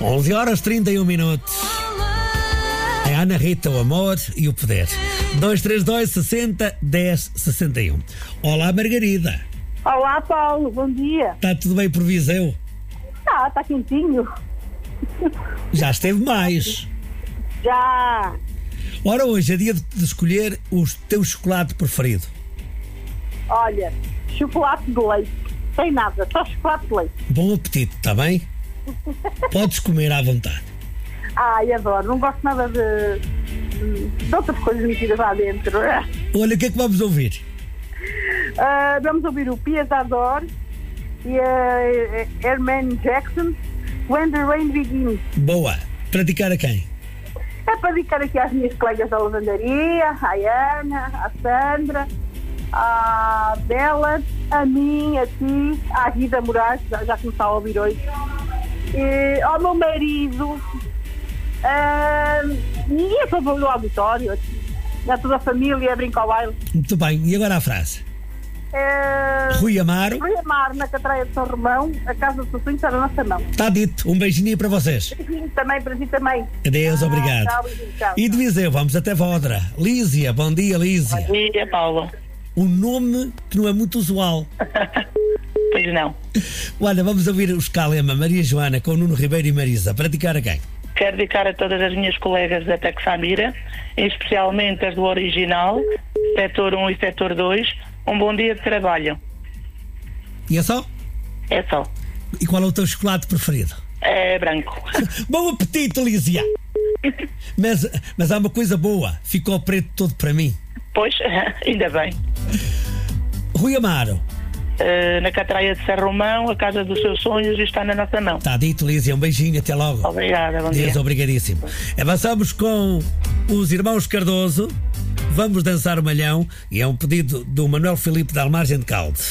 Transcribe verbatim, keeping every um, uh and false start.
onze horas trinta e um minutos. É a Ana Rita, o amor e o poder. dois três dois, sessenta, dez, sessenta e um. Olá, Margarida. Olá, Paulo, bom dia. Está tudo bem por Viseu? Tá, tá quentinho. Já esteve mais. Já. Ora, hoje é dia de escolher o teu chocolate preferido. Olha, chocolate de leite. Sem nada, só chocolate de leite. Bom apetite, está bem? Podes comer à vontade. Ai, adoro. Não gosto nada de, de, de outras coisas metidas lá dentro. Olha, o que é que vamos ouvir? Uh, vamos ouvir o Piazador e a Herman Jackson, When the Rain Begins. Boa. Para dedicar a quem? É para dedicar aqui às minhas colegas da lavandaria, à Ana, à Sandra, à Bela, a mim, a ti, à Guida Moraes, já, já começou a ouvir hoje, e ao meu marido, uh, e a todo o auditório, a toda a família, brinca ao baile. Muito bem. E agora a frase? Uh, Rui Amaro. Rui Amaro, na Catraia de São Romão, a casa do sonho está na nossa mão. Está dito. Um beijinho para vocês. Beijinho também para si também. Adeus, ah, obrigado. Tchau, beijinho, tchau. E de Viseu, vamos até Vodra. Lísia, bom dia, Lísia. Bom dia, Paulo. Um nome que não é muito usual. Pois não. Olha, vamos ouvir os Calema, Maria Joana, com Nuno Ribeiro e Marisa. Para dedicar a quem? Quero dedicar a todas as minhas colegas da Texamira, especialmente as do Original, Setor um e Setor dois. Um bom dia de trabalho. E é só? É só. E qual é o teu chocolate preferido? É branco. Bom apetite, Lísia! Mas, mas há uma coisa boa, ficou preto todo para mim. Pois, ainda bem. Rui Amaro. Uh, na Catraia de São Romão, a casa dos seus sonhos está na nossa mão. Está dito, Lísia, um beijinho, até logo. Obrigada, bom Deus, dia. obrigadíssimo. Avançamos com os irmãos Cardoso. Vamos dançar o malhão e é um pedido do Manuel Filipe da Almargem de Calde.